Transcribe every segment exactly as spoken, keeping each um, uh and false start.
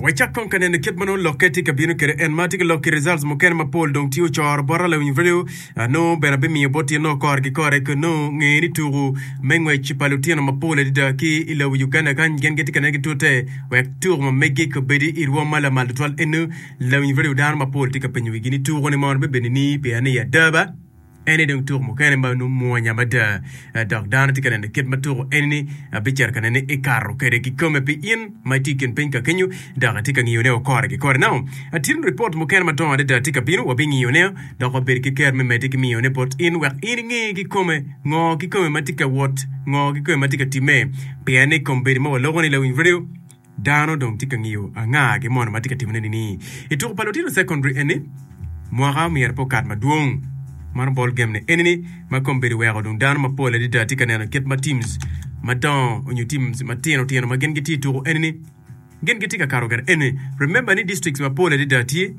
Wachak kon kanen ket mano loketi kabino kere en matik lokki results mo ken mapol dong tiu chor bora le video no bena be mi boti no kor ki kore ko no ngeni turu mengwe chipalutino mapol dida ki ila Uganda kan gen geti kanen tute wek tour mo megi ko bedi irwo mala mal twal enu le video dan mapol tika penyu gini turu ni mon be benini pe ani ya daba ene dong tour mo ken ba no mo nyamada dog dan tika kanen ket maturu ene bicher kanen e karo kere ki come pe in matiken penka kenyu daga tika ngiyone o kore ki kore now atin report mo ken maton ade tika bino wa bingi yone da ko ber ki ker me metik mi yone pot in wa in ngi ki come ngo ki come matika what ngo ki come matika time pe ene kombe mo logo ni le video dano dong tika ngiyo anga ke mon matika time ni itu palotino secondary ene mo ga mi erpo kat maduong man ball game ne enini ma kombe we ga dong dano ma pole di tika ne ket ma teams ma don onyu teams ma tino tino ma gen giti to enini gen giti ka karo gar ene remember ni districts ma pole di dati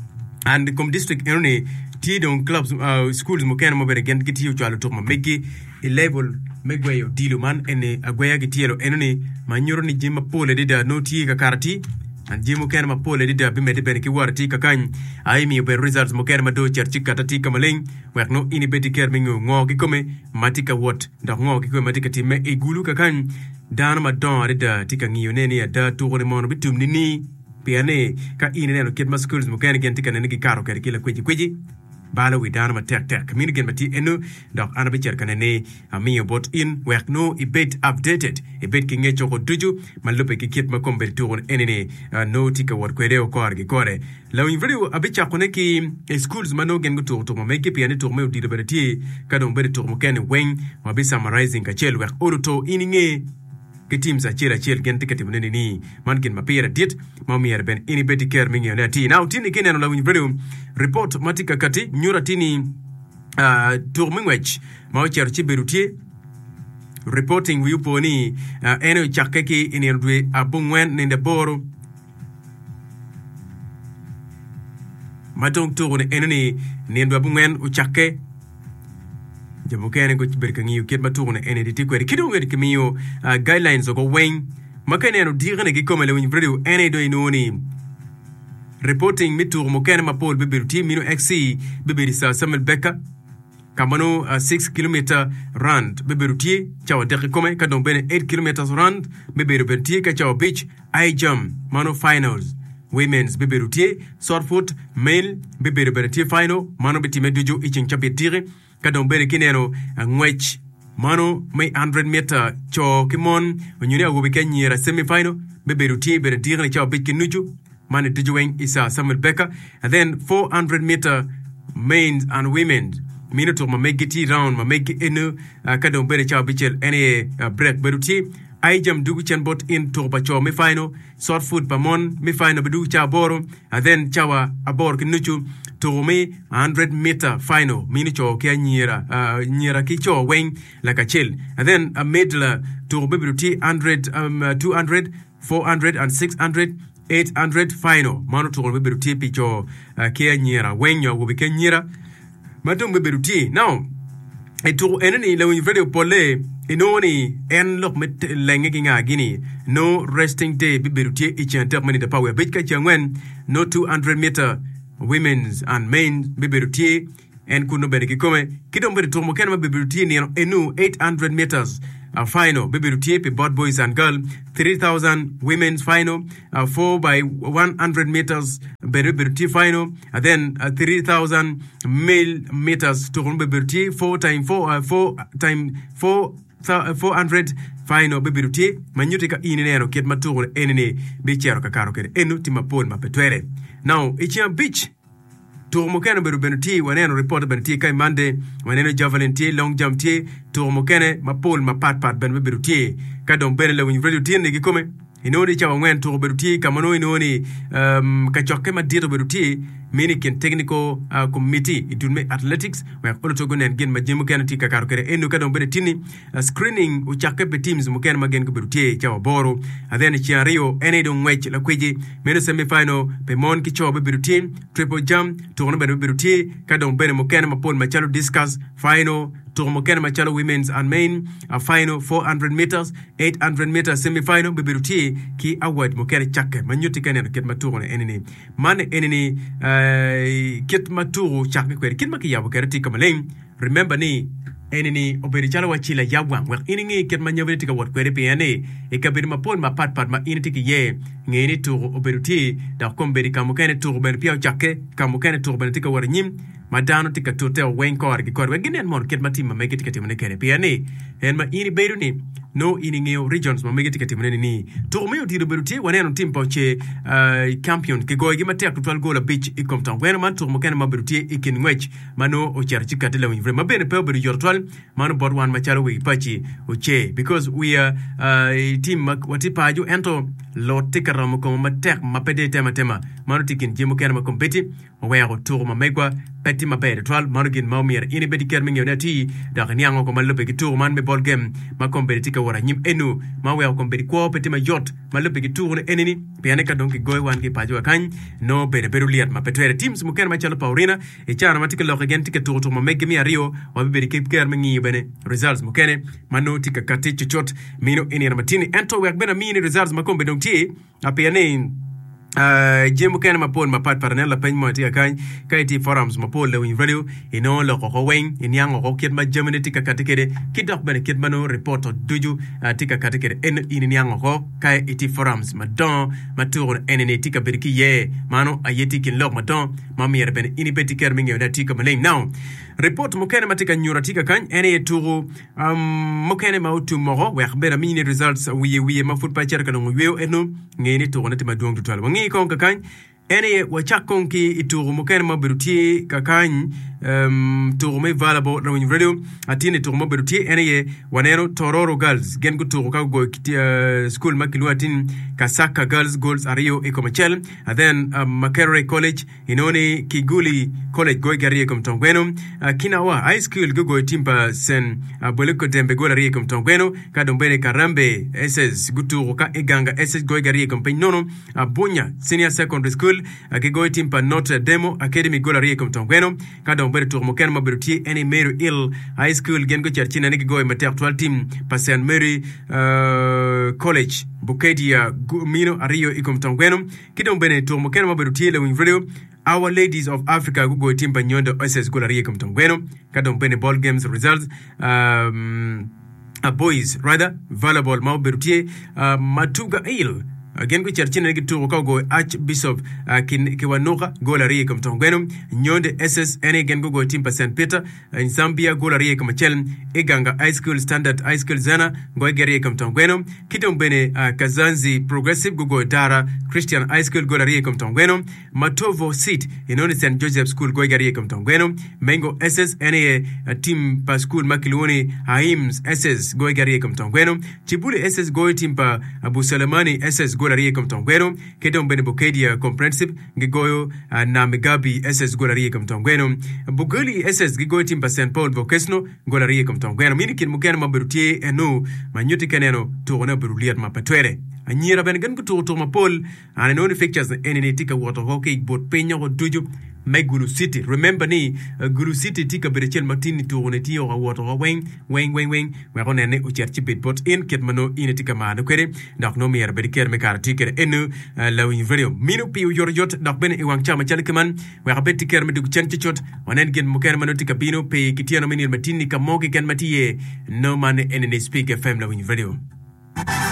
and come district enini ti don clubs uh, schools mo ken mo bere gen giti yo chalo to ma megi e level megwe yo dilo man ene agwaya giti lo enini ma nyoro ni jima pole di da no ti ka karati and jimu ken ma pole di da bi mede ben ki warti ka kan ay mi be results mo ken ma do cherchi katati kamaleng wek no ini beti ker mi ngo ki kome matika what da ngo ki kome matika ti me e gulu ka kan dan ma don di da tika ngiyo ne ni da to ko mo bitum ni ni piane ka ini ne no ket ma schools mo ken gen tika ne ki karo ker kila kweji kweji bala we dan ma tek tek min gen mati enu dok ana be cher kanene ami bot in wek no i bet updated i bet ki ngecho ko duju malupe ki kit ma kombe tour enene no tika wor kwede o kor gi kore law in video abicha kone ki schools mano gen go tour to mo meke piane tour me di berati ka don bere tour mo ken wen ma be summarizing ka chel wek oruto ininge ke teams a chira chel gen tika timne ni man gen mapira dit ma mi erben ini beti ker mi ngene ti now tini kene no law in video report matika kati nyura tini uh, tour mingwech ma cher chi berutie reporting wi poni uh, eno chakeki ini ndwe abungwen ninde boro matong tour ne eneni ni ndwe abungwen u chakke jamu kene go berkangi ket matuna ene di kwere kido ngere kimiyo uh, guidelines go wen makane no digane gi komele win video ene do inoni reporting mitur mo kene mapol beberu team mino xc beberi sa Samuel Beka kamano uh, six kilometer run beberu tie chawa de kome ka don bene eight kilometers run beberu bentie ka chawa beach I jump mano finals women's beberu tie short foot male beberu bentie final mano betime duju ichin chapetire kadon bere kineno ngwech mano may one hundred meter cho kimon onyuri agobe kenyera semi final beberu tie bere dire cha biki nuju mane tujuwen isa Samuel Beka and then four hundred meter men and women minuto ma megiti round ma megi enu uh, kadon bere cha bichel ene uh, break beru tie I jam dugu chen bot in to ba cho me final short foot pa mon me final bedu cha boro and then chawa abor kinuchu to me one hundred meter final mini cho ke nyira uh, nyira ki cho wen like a chill and then a middle to be one hundred um uh, two hundred four hundred and six hundred eight hundred final mano to be beruti pi cho uh, ke nyira wen yo go be ke nyira matung be beruti now eto eneni le video pole inoni en lok met lenge ginga gini no resting day be beruti each and every minute power bit ka changwen no two hundred meter women's and men's beberutie and kuno beneki kome kidom bere tomo kenma beberutie ni enu eight hundred meters a final beberutie pe both boys and girl three thousand women's final uh, four by one hundred meters beberutie final and then uh, three thousand male meters to beberutie four time four uh, four time four uh, four hundred final beberutie manyute ka inenero ket maturo enene be chero ka karo kere enu timapol mapetwere now ichia beach to mo kene beru benuti waneno report benuti kai mande waneno javelin tie long jump tie to mo kene mapol mapat pat ben beru tie kadon ben le win radio tie ne gikome inoni chawa ngwen to beru tie kamano inoni um ka chokke ma dito beru tie mini ken technical uh, committee idunme athletics wa ko to gonen gen ma jemu ken ti ka karo kere enu kadon beru tini uh, screening u chakke be teams mo ken ma gen ko beru tie chawa boro and then chiario ene don wech la kweji meno semi final pe mon ki chobe beru tie triple jump to no beru tie kadon ben mo ken ma pol ma chalo discuss final to mo ken machalo women's and men a final four hundred meters, eight hundred meters semi-final beberuti ki award mo ken chakke manyuti ken ket maturo ne enini man enini uh, ket maturo chakke kwere kin makiya bo kerati kamaleng remember ni enini oberi chala wachila yabwang wel iningi ket manyabere tika wat kwere piane e kabiri mapon ma pat pat ma initi ki ye ngeni to oberuti da komberi kamukene to ben pia chakke kamukene to ben tika war nyim madano tika to te wen kor ki kor weginen mon ket matim ma mege tika timne kere piane en ma ini beru ni no iningi regions ma mege tika timne ni to me odi oberuti waneno timpo che uh, champion ke goyi ma tek twelve goal beach ikom tan wen man to mo ken ma beruti ikin ngwech mano o charchi katela wen vrema bene pe oberu yortwal manu bot wan macharo we pachi uche because we are uh, team wati paju ento lo tikara mo ko matek mapede tema tema manu tikin jimo kana kompeti we go tour ma megwa peti ma bere twal manu gin mawmier ini bedi ker mingi onati da nyango ko malobe ki tour man me ball game ma kompeti tika wara nyim enu ma we ko kompeti ko peti ma yot malobe ki tour ne enini piane ka donki goy wan ki paju kan no bere beru liat ma petere teams mo kana machalo paurina e chara matika lo gen tika tour to ma mege mi ario wa beri ki ker mingi bene results mukene mano tika kati chuchot mino ini na matini ento wek bena mini results makombe donti apiane uh jemu kana mapon mapat parnela pen mo tika kan kaiti forums mapol le win value ino lo ko wen inyango ko ket ma germany tika katikere kidok bene ket mano report duju uh, tika katikere en inyango ko kai iti forums madon matur enene tika berki ye mano ayeti kin lok madon mamier bene ini beti ker mingi na tika malay now report mukene matika nyura tika kan ene turu um mukene mautu moro we bera mini results wiye wiye ma football cher kan wiyo eno ngeni to wonati madong tutwal wangi kon kakan ene wachakon ki ituru mukene maberuti kakan um turu me valable na win radio atine turu maberuti ene wanero tororo girls gen go turu ka go uh, school makilu atin kasaka girls goals ario ekomachel and then um, Makerere college inone kiguli college go gari kom tongweno uh, kinawa high school go go timpa sen uh, boleko dembe go gari kom tongweno kadombene karambe ss guturu ka iganga ss go gari kom penono uh, bunya senior secondary school uh, go timpa Notre Dame academy go gari kom tongweno kadombene turu moken maberuti any Mary Hill high school gen go charchina ni go mate actual team pasen Mary uh, college bukedia mino ario ikom tongweno kidombene turu moken maberuti le win video Our Ladies of Africa go timba nyondo S S gola riye kumtongweno kadom bene ball games results um a boys rather volleyball mauberutie uh, matuga il again go charchina ngi to ko go Archbishop uh, kin kiwanoka gola riye kumtongweno nyonde S S N again go go timba Saint Peter uh, in Zambia gola riye kumachel iganga high school standard high school zana go gariye kumtongweno kidom bene uh, Kazanzi progressive go go Dara Christian high school gola riye kumtongweno Matovo seat inoni Saint Joseph school go gariye kumtongweno Mengo S S N uh, team pa school makiluni Haims S S go gariye kumtongweno Chibule S S go team pa Abu Salamani S S gola riye kumtongweno kidom bene Bukedia comprehensive gigoyo uh, na Megabi S S gola riye kumtongweno Bugoli S S gigoyo team pa Saint Paul Vocational gola riye kumtongweno mini kin mukena maberutie eno manyuti kaneno tuona beruliat mapatwere anyira ben gan ko to mapol and no fixtures enene tika water hockey bot penya ko duju Megulu City remember ni uh, Gulu City tika berechel matini to oneti o water weng weng weng weng we onene o cherchi bit bot in ketmano in tika ma no kwere dak no mer beriker me kar tiker enu uh, lawin video minu pi yor yot dak ben e wang chama chalkeman we habet tiker me dug chenchi chot onen gen muker mano tika bino pe kitiano menir matini kamoki ken matie no man enene speak F M lawin video